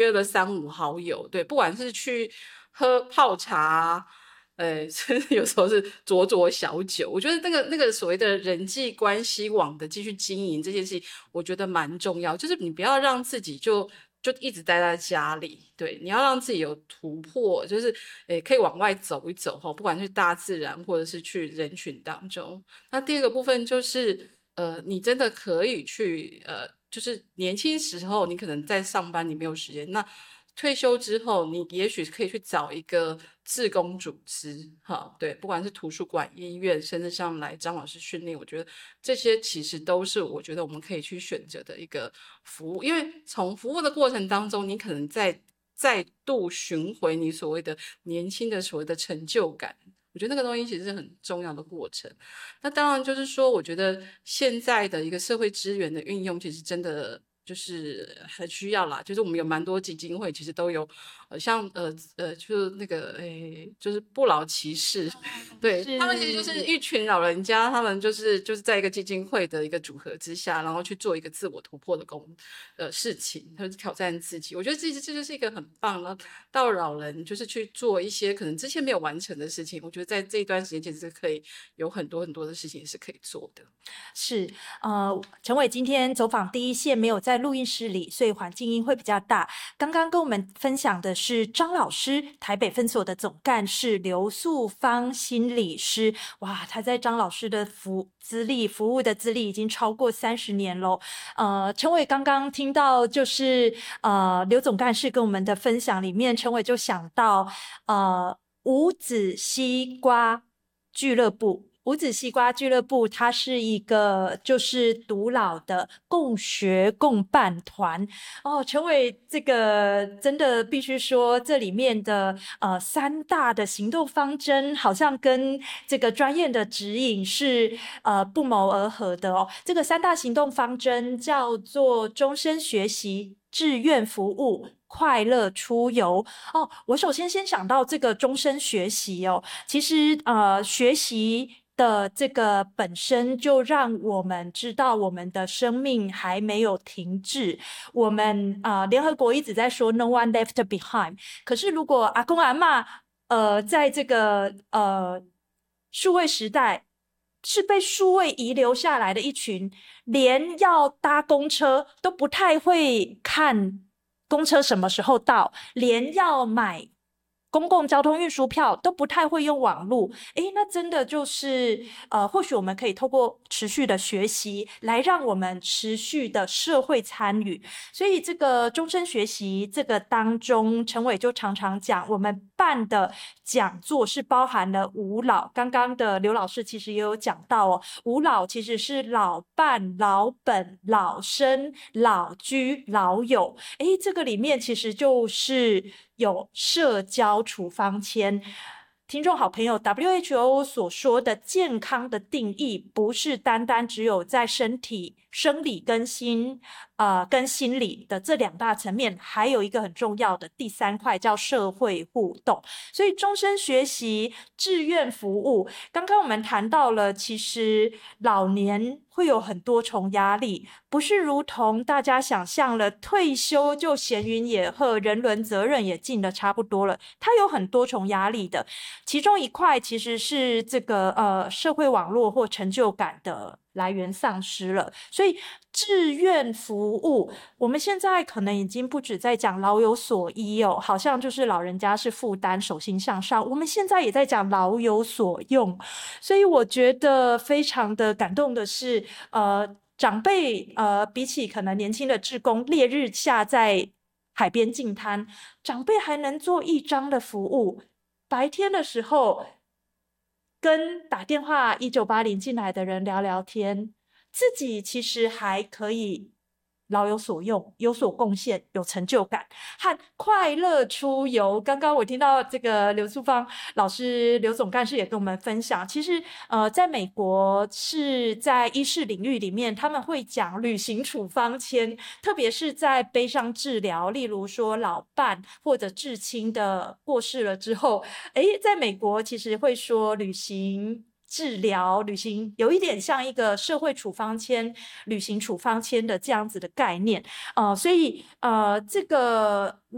约了3、5好友，对，不管是去喝泡茶，甚至有时候是酌小酒，我觉得那个所谓的人际关系网的继续经营这件事情，我觉得蛮重要，就是你不要让自己就一直待在家里，对，你要让自己有突破，就是可以往外走一走哈，不管是大自然或者是去人群当中。那第二个部分就是你真的可以去就是年轻时候你可能在上班你没有时间，那退休之后你也许可以去找一个志工组织哈，对，不管是图书馆、医院，甚至像来张老师训练，我觉得这些其实都是我觉得我们可以去选择的一个服务，因为从服务的过程当中，你可能再度寻回你所谓的年轻的所谓的成就感。我觉得那个东西其实是很重要的过程。那当然就是说，我觉得现在的一个社会资源的运用，其实真的就是很需要啦。就是我们有蛮多基金会，其实都有，像就是那个就是不老骑士，对，他们其实就是一群老人家，他们就是在一个基金会的一个组合之下，然后去做一个自我突破的事情，就是挑战自己。我觉得这就是一个很棒的，到老人就是去做一些可能之前没有完成的事情。我觉得在这一段时间，其实是可以有很多很多的事情是可以做的。 是，陈伟今天走访第一线没有在录音室里，所以环境音会比较大。刚刚跟我们分享的是张老师，台北分所的总干事刘素芳心理师。哇，他在张老师的服务的资历已经超过30年咯。陈伟刚刚听到就是刘总干事跟我们的分享里面，陈伟就想到五子西瓜俱乐部。五子西瓜俱乐部，它是一个就是独老的共学共办团哦。陈伟，这个真的必须说，这里面的3大的行动方针，好像跟这个专业的指引是不谋而合的哦。这个3大行动方针叫做终身学习、志愿服务、快乐出游哦。我首先想到这个终身学习哦，其实学习的这个本身就让我们知道我们的生命还没有停滞。我们联合国一直在说 no one left behind， 可是如果阿公阿嬷在这个数位时代是被数位遗留下来的一群，连要搭公车都不太会看公车什么时候到，连要买公共交通运输票都不太会用网络。那真的就是或许我们可以透过持续的学习来让我们持续的社会参与。所以这个终身学习这个当中，陈伟就常常讲，我们办的讲座是包含了五老。刚刚的刘老师其实也有讲到哦，五老其实是老伴、老本、老生、老居、老友。这个里面其实就是有社交处方签。听众好朋友 WHO 所说的健康的定义，不是单单只有在身体生理跟心理的这2大层面，还有一个很重要的第3块叫社会互动。所以终身学习、志愿服务，刚刚我们谈到了，其实老年会有很多重压力，不是如同大家想象了，退休就闲云野鹤，人伦责任也尽得差不多了。它有很多重压力的，其中一块其实是这个社会网络或成就感的来源丧失了。所以志愿服务，我们现在可能已经不止在讲老有所依哦，好像就是老人家是负担，手心向上。我们现在也在讲老有所用，所以我觉得非常的感动的是，长辈比起可能年轻的志工，烈日下在海边净滩，长辈还能做1张的服务。白天的时候跟打电话1980进来的人聊聊天，自己其实还可以老有所用，有所贡献，有成就感和快乐出游。刚刚我听到这个刘素芳老师、刘总干事也跟我们分享，其实在美国是在医事领域里面，他们会讲旅行处方签，特别是在悲伤治疗，例如说老伴或者至亲的过世了之后，在美国其实会说旅行治疗、旅行有一点像一个社会处方签、旅行处方签的这样子的概念。所以这个